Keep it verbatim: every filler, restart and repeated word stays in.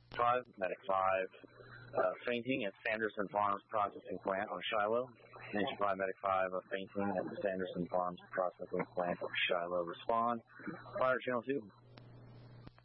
five, Medic five, uh, fainting at Sanderson Farms Processing Plant on Shiloh. Engine five, Medic five, uh, fainting at the Sanderson Farms Processing Plant on Shiloh. Respond. Fire channel two.